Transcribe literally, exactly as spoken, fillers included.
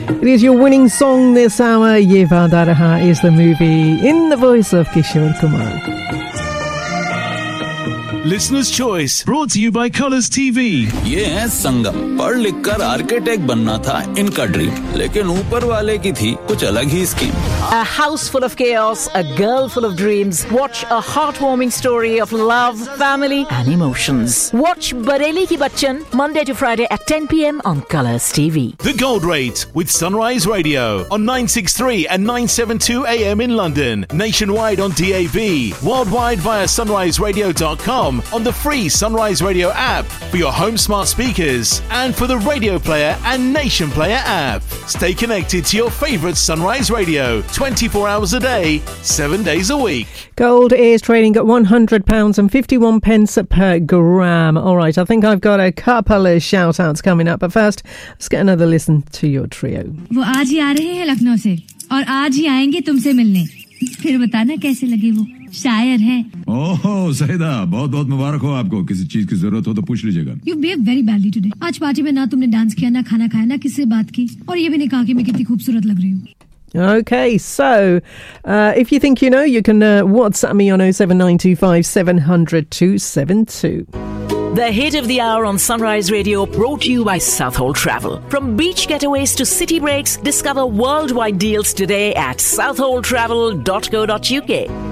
It is your winning song this hour. Ye Vada Raha is the movie in the voice of Kishore Kumar. Listener's Choice, brought to you by Colours T V. ये है संगम। पढ़ लिख कर architect बनना था इनका dream, लेकिन ऊपर वाले की थी कुछ अलग ही scheme. A house full of chaos, a girl full of dreams. Watch a heartwarming story of love, family and emotions. Watch Bareli Ki Bachchan Monday to Friday at ten p.m. on Colours T V. The Gold Rate with Sunrise Radio on nine sixty-three and nine seventy-two A M in London, nationwide on D A B, worldwide via sunrise radio dot com, on the free Sunrise Radio app for your home smart speakers and for the Radio Player and Nation Player app. Stay connected to your favourite Sunrise Radio twenty-four hours a day, seven days a week. Gold is trading at one hundred pounds and fifty-one pence per gram. All right, I think I've got a couple of shout-outs coming up, but first, let's get another listen to your trio. वो आज ही आ रहे हैं लखनऊ से और आज ही आएंगे तुमसे मिलने। फिर बताना कैसे लगे वो शायर हैं। ओह सईदा, बहुत बहुत मुबारक हो आपको। किसी चीज की जरूरत हो तो पूछ लीजिएगा। You behave very badly today. आज पार्टी में ना तुमने डांस किया, ना खाना खाया, ना किसी से बात की, और ये भी नहीं कहा कि मैं कितनी खूबसूरत लग रही हूँ। Okay, so uh, if you think you know, you can uh, WhatsApp me on oh seven nine two five seven hundred two seven two. The hit of the hour on Sunrise Radio, brought to you by Southhold Travel. From beach getaways to city breaks, discover worldwide deals today at southhold travel dot co dot uk.